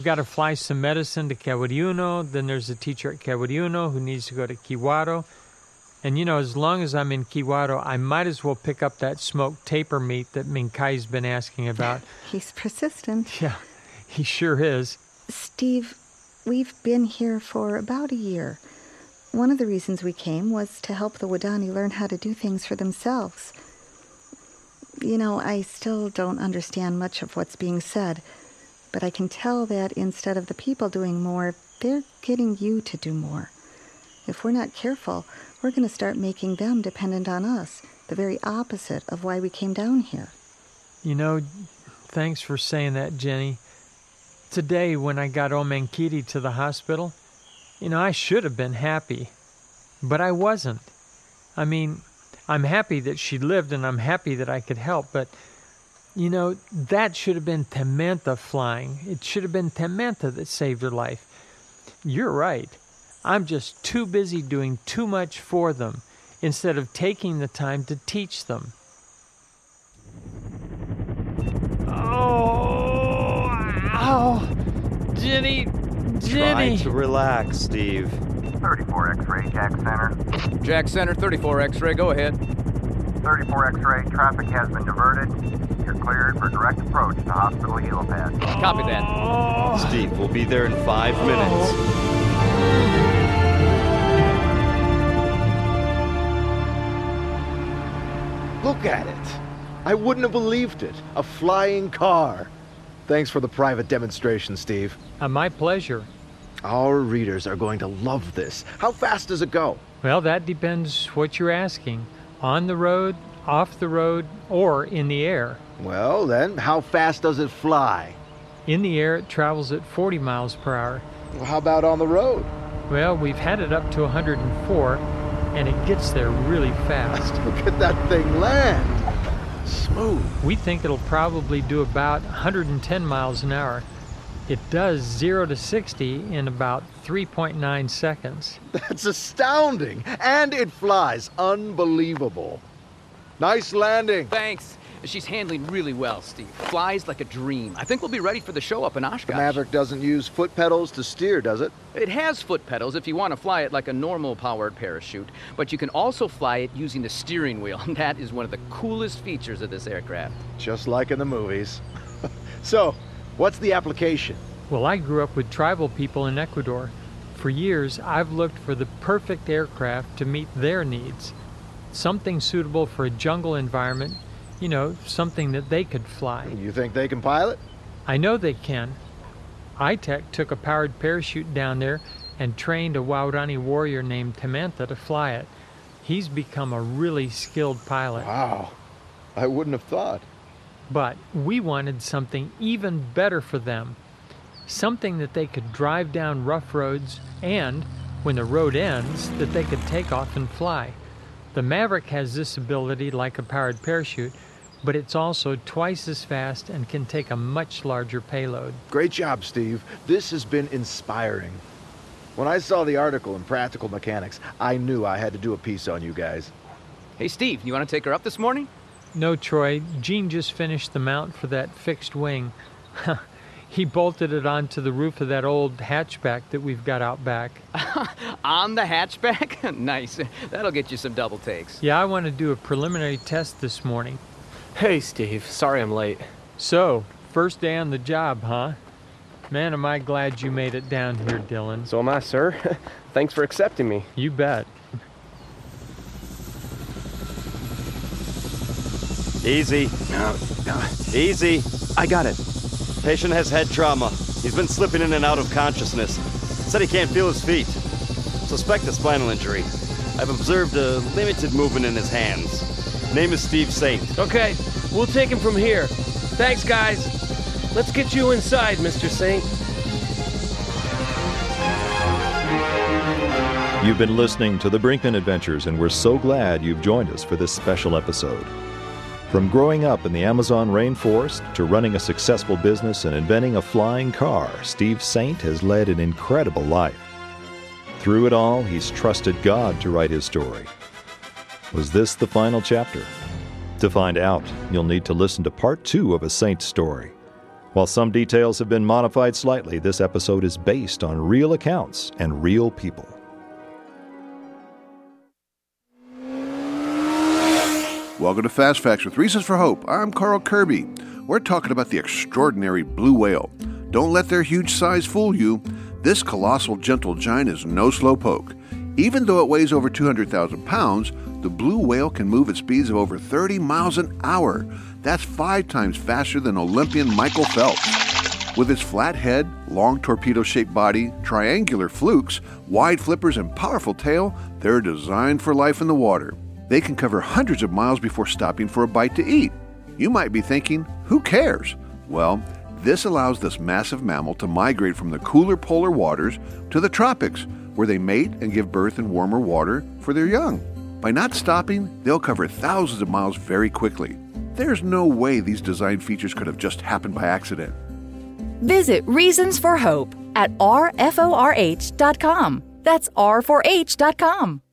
We've got to fly some medicine to Kewariuno. Then there's a teacher at Kewariuno who needs to go to Kiwaro. And, as long as I'm in Kiwaro, I might as well pick up that smoked tapir meat that Minkai's been asking about. He's persistent. Yeah, he sure is. Steve, we've been here for about a year. One of the reasons we came was to help the Wadani learn how to do things for themselves. I still don't understand much of what's being said, but I can tell that instead of the people doing more, they're getting you to do more. If we're not careful, we're going to start making them dependent on us, the very opposite of why we came down here. Thanks for saying that, Jenny. Today, when I got Omenkiri to the hospital, I should have been happy, but I wasn't. I'm happy that she lived and I'm happy that I could help, but, that should have been Temantha flying. It should have been Temantha that saved her life. You're right. I'm just too busy doing too much for them instead of taking the time to teach them. Oh, ow. Jenny. Try to relax, Steve. 34 X-ray, Jack Center. Jack Center, 34 X-ray, go ahead. 34 X-ray, traffic has been diverted. You're cleared for direct approach to hospital helipad. Copy that. Steve, we'll be there in 5 minutes. Look at it. I wouldn't have believed it. A flying car. Thanks for the private demonstration, Steve. My pleasure. Our readers are going to love this. How fast does it go? Well, that depends what you're asking. On the road, off the road, or in the air. Well, then, how fast does it fly? In the air, it travels at 40 miles per hour. Well, how about on the road? Well, we've had it up to 104, and it gets there really fast. Look at that thing land. Smooth. We think it'll probably do about 110 miles an hour. It does 0 to 60 in about 3.9 seconds. That's astounding. And it flies. Unbelievable. Nice landing. Thanks. She's handling really well, Steve. Flies like a dream. I think we'll be ready for the show up in Oshkosh. The Maverick doesn't use foot pedals to steer, does it? It has foot pedals if you want to fly it like a normal powered parachute, but you can also fly it using the steering wheel, and that is one of the coolest features of this aircraft. Just like in the movies. So, what's the application? Well, I grew up with tribal people in Ecuador. For years, I've looked for the perfect aircraft to meet their needs. Something suitable for a jungle environment, something that they could fly. You think they can pilot? I know they can. ITEC took a powered parachute down there and trained a Waorani warrior named Temantha to fly it. He's become a really skilled pilot. Wow. I wouldn't have thought. But we wanted something even better for them. Something that they could drive down rough roads and, when the road ends, that they could take off and fly. The Maverick has this ability like a powered parachute, but it's also twice as fast and can take a much larger payload. Great job, Steve. This has been inspiring. When I saw the article in Practical Mechanics, I knew I had to do a piece on you guys. Hey, Steve, you want to take her up this morning? No, Troy. Gene just finished the mount for that fixed wing. He bolted it onto the roof of that old hatchback that we've got out back. On the hatchback? Nice. That'll get you some double takes. Yeah, I want to do a preliminary test this morning. Hey, Steve. Sorry I'm late. So, first day on the job, huh? Man, am I glad you made it down here, Dylan. So am I, sir. Thanks for accepting me. You bet. Easy. Easy. I got it. Patient has head trauma. He's been slipping in and out of consciousness. Said he can't feel his feet. Suspect a spinal injury. I've observed a limited movement in his hands. Name is Steve Saint. Okay, we'll take him from here. Thanks, guys. Let's get you inside, Mr. Saint. You've been listening to The Brinkman Adventures, and we're so glad you've joined us for this special episode. From growing up in the Amazon rainforest to running a successful business and inventing a flying car, Steve Saint has led an incredible life. Through it all, he's trusted God to write his story. Was this the final chapter? To find out, you'll need to listen to part 2 of A Saint's Story. While some details have been modified slightly, this episode is based on real accounts and real people. Welcome to Fast Facts with Reasons for Hope. I'm Carl Kirby. We're talking about the extraordinary blue whale. Don't let their huge size fool you. This colossal gentle giant is no slowpoke. Even though it weighs over 200,000 pounds, the blue whale can move at speeds of over 30 miles an hour. That's 5 times faster than Olympian Michael Phelps. With its flat head, long torpedo-shaped body, triangular flukes, wide flippers, and powerful tail, they're designed for life in the water. They can cover hundreds of miles before stopping for a bite to eat. You might be thinking, who cares? Well, this allows this massive mammal to migrate from the cooler polar waters to the tropics, where they mate and give birth in warmer water for their young. By not stopping, they'll cover thousands of miles very quickly. There's no way these design features could have just happened by accident. Visit Reasons for Hope at rforh.com. That's r4h.com.